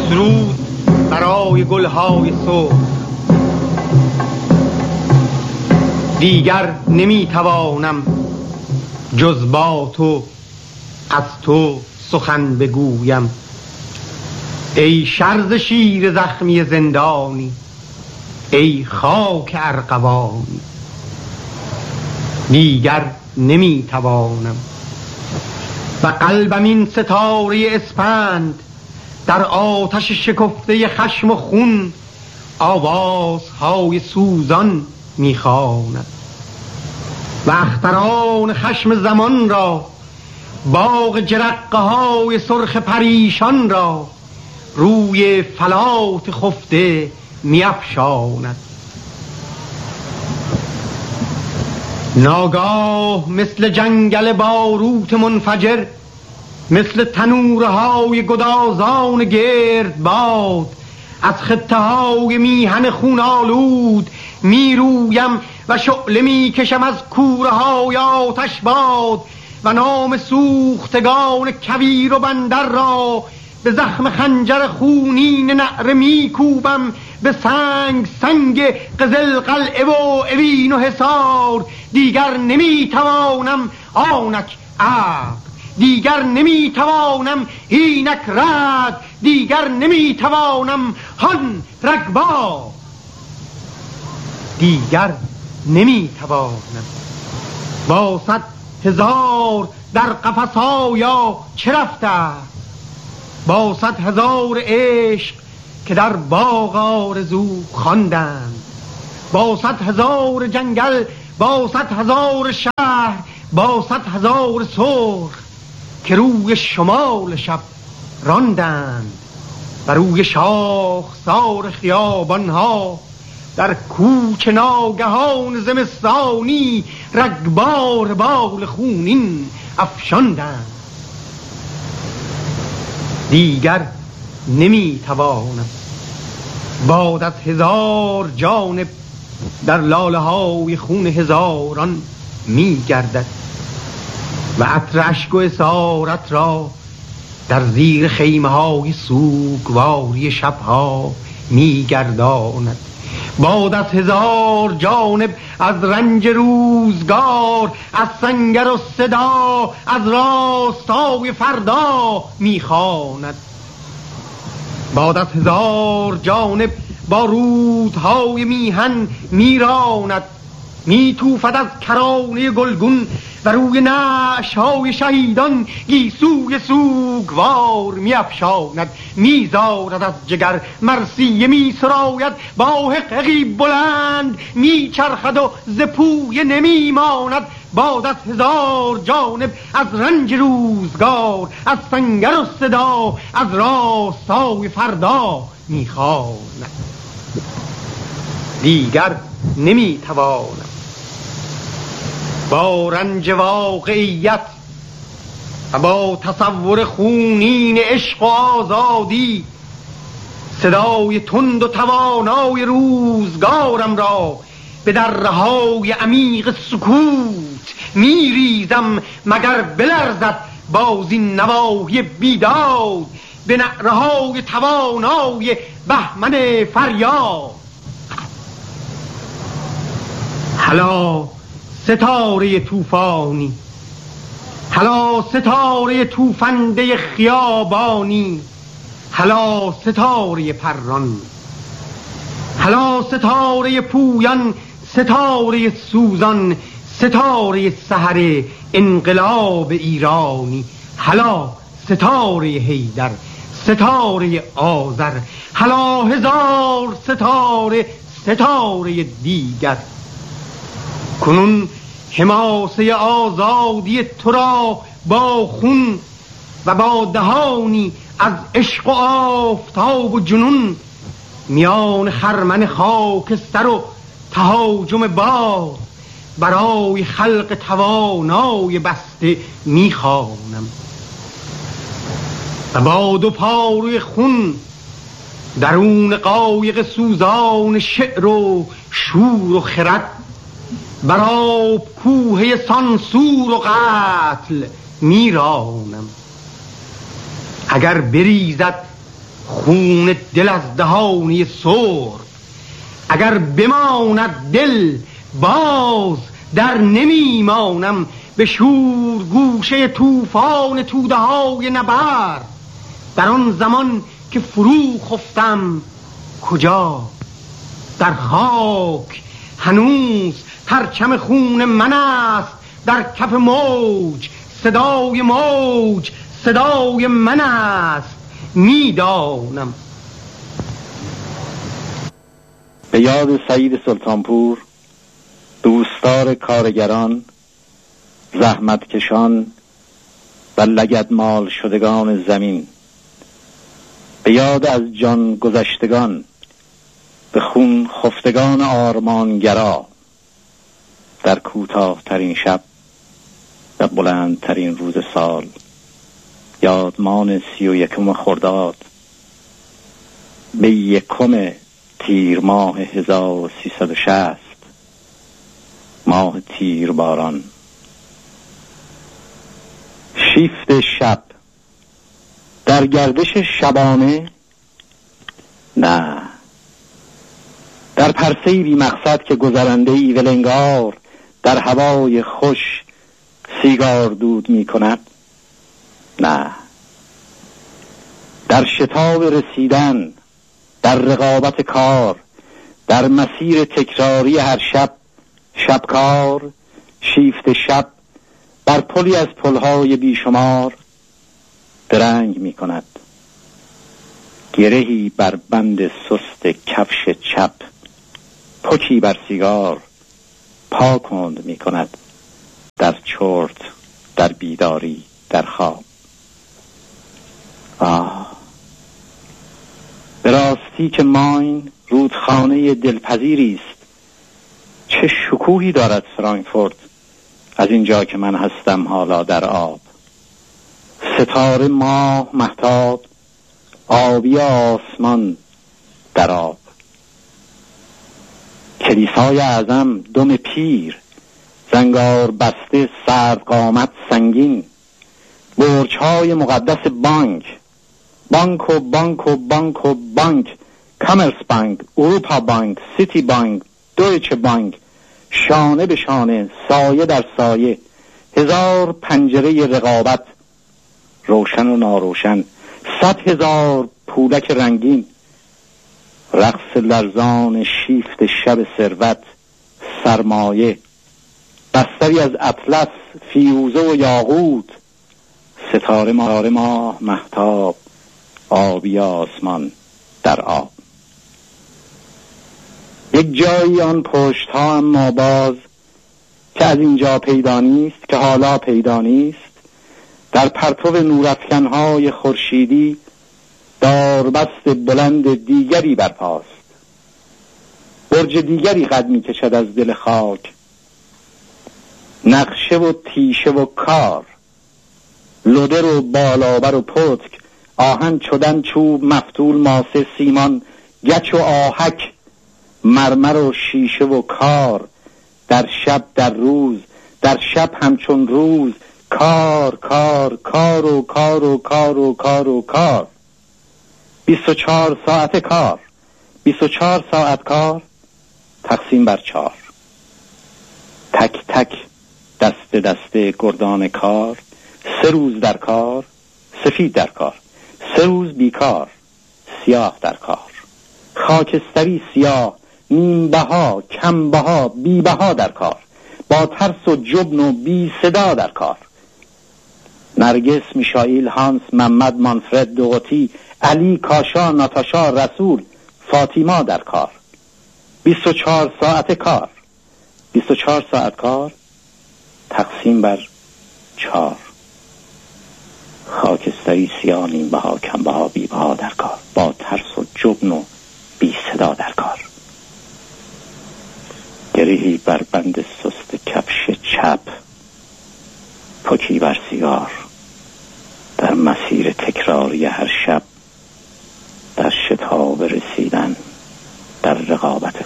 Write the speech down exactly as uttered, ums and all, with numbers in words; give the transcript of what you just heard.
سرود برای گلهای صبح. دیگر نمیتوانم جز با تو از تو سخن بگویم. ای شرز شیر زخمی زندانی، ای خاک ارغوانی. دیگر نمیتوانم و قلبم این ستاره اسپند در آتش شکفته خشم و خون آوازهای سوزان میخواند و اختران خشم زمان را، باغ جرقه های سرخ پریشان را روی فلات خفته میافشاند. ناگاه مثل جنگل باروت منفجر، مثل تنورهای گدازان گرد باد، از خطه های میهن خونالود می رویم و شعله می کشم از کوره های آتش باد و نام سوختگان کویر و بندر را به زخم خنجر خونین نعره می کوبم، به سنگ سنگ قزل قلعه و اوین و حصار. دیگر نمی توانم آنک عبد، دیگر نمی توانم اینک رد، دیگر نمی توانم هان رگبار. دیگر نمی توانم با صد هزار در قفس‌ها چه رفته، با صد هزار عشق که در باغ آرزو خواندند، با صد هزار جنگل، با صد هزار شهر، با صد هزار سرخ که روی شمال شب راندند و روی شاخسار خیابانها در کوچ ناگهان زمستانی رگبار بال خونین افشاندند. دیگر نمی توانم باد از هزار جانب در لاله های خون هزاران می گردد و عطر اشک و اسارت را در زیر خیمه های سوگواری شبها می گرداند. باد از هزار جانب از رنج روزگار، از سنگر و صدا، از راستای فردا میخواند. باد از هزار جانب با رودهای میهن میراند، میتوفد از کرانه گلگون و روی نعشهای شهیدان گیسوی سوگوار میافشاند. میزارد از جگر مرثیه میسراید با حقحقی بلند، میچرخد و ز پویه نمیماند. باد از هزار جانب از رنج روزگار، از سنگر و صدا، از راستای فردا میخواند. دیگر نمیتوانم با رنج واقعیت و با تصور خونین عشق و آزادی صدای تند و توانای روزگارم را به درهای عمیق سکوت میریزم، مگر بلرزد باز این نواحی بیداد به نعره‌های توانای بهمن فریاد. هلا ستاره طوفانی، هلا ستاره توفنده خیابانی، هلا ستاره پران، هلا ستاره پویان، ستاره سوزان، ستاره سحر انقلاب ایرانی، هلا ستاره حیدر، ستاره آذر، هلا هزار ستاره، ستاره دیگر. کنون حماسه آزادی تو را با خون و با دهانی از عشق و آفتاب و جنون میان خرمن خاکستر و تهاجم باد برای خلق توانای بسته میخوانم و با دو پاروی خون درون قایق سوزان شعر و شور و خرد برای کوه سانسور و قتل میرانم. اگر بریزد خون دل از دهانی سرب. اگر بماند دل باز در نمیمانم، به شور گوشه طوفان توده های نبرد. در آن زمان که فرو خفتم کجا؟ در خاک هنوز پرچم خون من است، در کف موج صدای موج صدای من است. میدانم. به یاد سعید سلطانپور، دوستدار کارگران، زحمتکشان و لگدمال شدگان زمین، به یاد از جان گذشتگان، به خون خفتگان آرمانگرا، در کوتاه ترین شب و بلند ترین روز سال، یادمان سی و یکم خرداد به یکم تیر ماه هزار و سیصد و شصت، ماه تیر باران. شیفت شب در گردش شبانه، نه، در پرسه‌ای بی مقصد که گذرنده‌ای ولنگار در هوای خوش سیگار دود می کند، نه، در شتاب رسیدن، در رقابت کار، در مسیر تکراری هر شب شبکار. شیفت شب بر پلی از پلهای بیشمار درنگ می کند. گرهی بر بند سست کفش چپ، پکی بر سیگار پا کند می کند. در چرت، در بیداری، در خواب. آه، به راستی که ماین رودخانه دلپذیری است. چه شکوهی دارد فرانکفورت از اینجا که من هستم حالا در آب. ستاره، ماه، مهتاب، آبی آسمان در آب. کلیسای اعظم دم پیر، زنگار بسته، سرد قامت سنگین. برج‌های مقدس بانک، بانک و بانک و بانک و بانک، کامرس بانک، اروپا بانک، سیتی بانک، دویچه بانک، شانه به شانه، سایه در سایه. هزار پنجره رقابت، روشن و ناروشن. صد هزار پولک رنگین. رقص لرزان شیفت شب ثروت، سرمایه. بستری از اطلس، فیروزه و یاقوت. ستاره، ماه، ماه، مهتاب، آبی آسمان در آب. یک جایی آن پشت ها اما باز که از اینجا پیدا نیست، که حالا پیدا نیست. در پرتو نورافکن های خورشیدی داربست بلند دیگری برپاست. برج دیگری قد می کشد از دل خاک. نقشه و تیشه و کار، لودر و بالابر و پتک، آهن، چدن، چوب، مفتول، ماسه، سیمان، گچ و آهک، مرمر و شیشه و کار. در شب، در روز، در شب همچون روز. کار کار کار و کار و کار و کار و کار. بیست و چهار ساعت کار. بیست و چهار ساعت کار تقسیم بر چهار. تک تک دست دست گردان کار. سه روز در کار، سفید در کار. سه روز بیکار، سیاه در کار. خاکستری، سیاه، نیم بها، کم بها، بی بها در کار. با ترس و جبن و بی صدا در کار. نرگس، میشائیل، هانس، محمد، مانفرد، دوغوتی، علی، کاشا، ناتاشا، رسول، فاطیما در کار. بیست و چهار ساعت کار. بیست و چهار ساعت کار تقسیم بر چهار. خاکستری، سیاه، نیم بها، کم بها، بی بها در کار. با ترس و جبن و بی صدا در کار. گرهی بر بند سست کفش چپ، پکی بر سیگار. در مسیر تکراری هر شب، در شتاب رسیدن، در رقابت